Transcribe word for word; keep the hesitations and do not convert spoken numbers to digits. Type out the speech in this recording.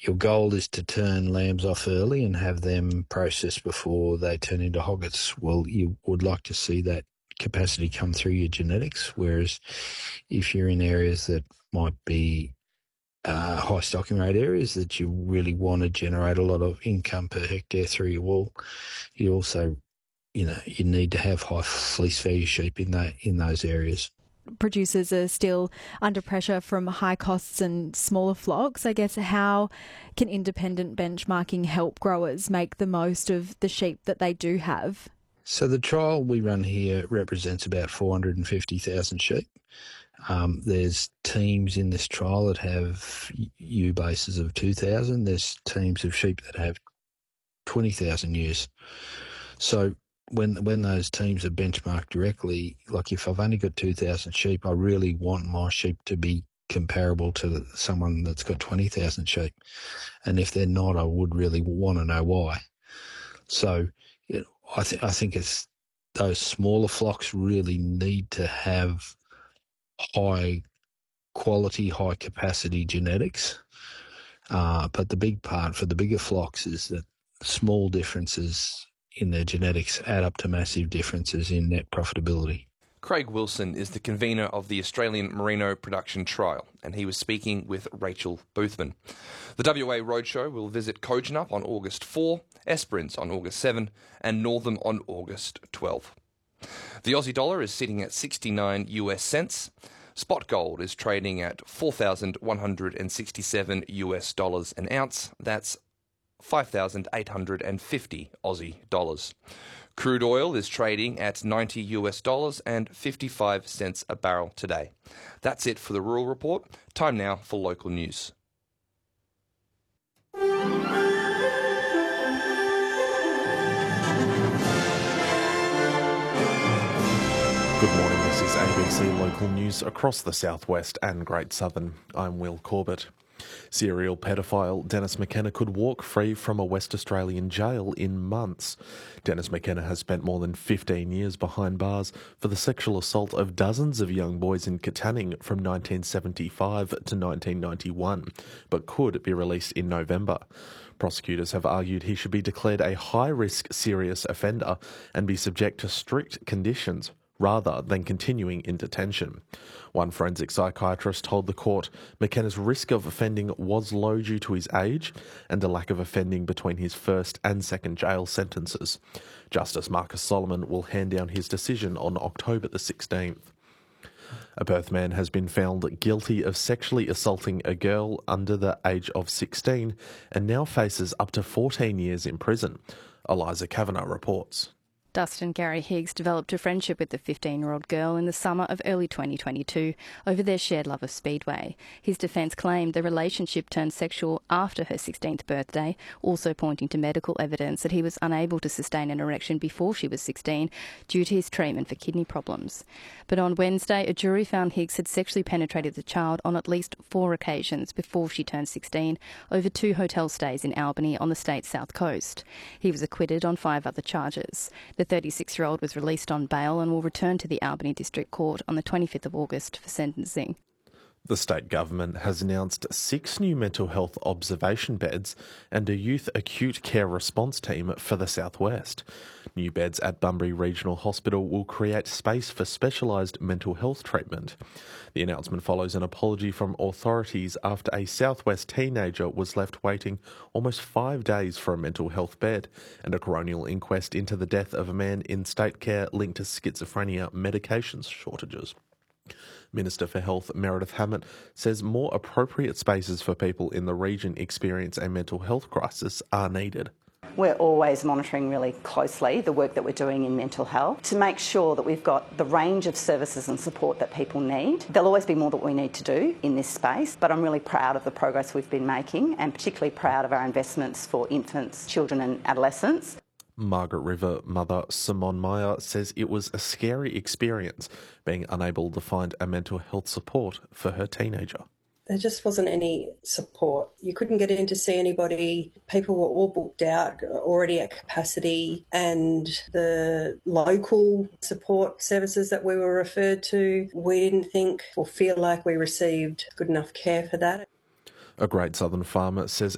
your goal is to turn lambs off early and have them processed before they turn into hoggets. Well, you would like to see that capacity come through your genetics, whereas if you're in areas that might be uh, high stocking rate areas that you really want to generate a lot of income per hectare through your wool, you also, you know, you need to have high fleece value sheep in that in those areas. Producers are still under pressure from high costs and smaller flocks. I guess, how can independent benchmarking help growers make the most of the sheep that they do have? So the trial we run here represents about four hundred fifty thousand sheep. Um, there's teams in this trial that have ewe bases of two thousand. There's teams of sheep that have twenty thousand ewes. So when when those teams are benchmarked directly, like if I've only got two thousand sheep, I really want my sheep to be comparable to someone that's got twenty thousand sheep. And if they're not, I would really want to know why. So you know, I, th- I think it's those smaller flocks really need to have high quality, high capacity genetics. Uh, but the big part for the bigger flocks is that small differences in their genetics add up to massive differences in net profitability. Craig Wilson is the convener of the Australian Merino Production Trial, and he was speaking with Rachel Boothman. The W A Roadshow will visit Kojonup on August fourth, Esperance on August seventh, and Northam on August twelfth. The Aussie dollar is sitting at sixty-nine U S cents. Spot gold is trading at four thousand one hundred sixty-seven U S dollars an ounce. That's five thousand eight hundred fifty Aussie dollars. Crude oil is trading at ninety U S dollars and fifty-five cents a barrel today. That's it for the Rural Report. Time now for local news. Good morning, this is A B C Local News across the southwest and Great Southern. I'm Will Corbett. Serial paedophile Dennis McKenna could walk free from a West Australian jail in months. Dennis McKenna has spent more than fifteen years behind bars for the sexual assault of dozens of young boys in Katanning from nineteen seventy-five to nineteen ninety-one, but could be released in November. Prosecutors have argued he should be declared a high-risk serious offender and be subject to strict conditions rather than continuing in detention. One forensic psychiatrist told the court McKenna's risk of offending was low due to his age and a lack of offending between his first and second jail sentences. Justice Marcus Solomon will hand down his decision on October the sixteenth. A Perth man has been found guilty of sexually assaulting a girl under the age of sixteen and now faces up to fourteen years in prison. Eliza Kavanagh reports. Dustin Gary Higgs developed a friendship with the fifteen-year-old girl in the summer of early twenty twenty-two over their shared love of Speedway. His defence claimed the relationship turned sexual after her sixteenth birthday, also pointing to medical evidence that he was unable to sustain an erection before she was sixteen due to his treatment for kidney problems. But on Wednesday, a jury found Higgs had sexually penetrated the child on at least four occasions before she turned sixteen over two hotel stays in Albany on the state's south coast. He was acquitted on five other charges. The thirty-six-year-old was released on bail and will return to the Albany District Court on the twenty-fifth of August for sentencing. The state government has announced six new mental health observation beds and a youth acute care response team for the southwest. New beds at Bunbury Regional Hospital will create space for specialised mental health treatment. The announcement follows an apology from authorities after a southwest teenager was left waiting almost five days for a mental health bed, and a coronial inquest into the death of a man in state care linked to schizophrenia medications shortages. Minister for Health Meredith Hammett says more appropriate spaces for people in the region experience a mental health crisis are needed. We're always monitoring really closely the work that we're doing in mental health to make sure that we've got the range of services and support that people need. There'll always be more that we need to do in this space, but I'm really proud of the progress we've been making and particularly proud of our investments for infants, children and adolescents. Margaret River mother Simone Meyer says it was a scary experience being unable to find a mental health support for her teenager. There just wasn't any support. You couldn't get in to see anybody. People were all booked out, already at capacity, and the local support services that we were referred to, we didn't think or feel like we received good enough care for that. A Great Southern farmer says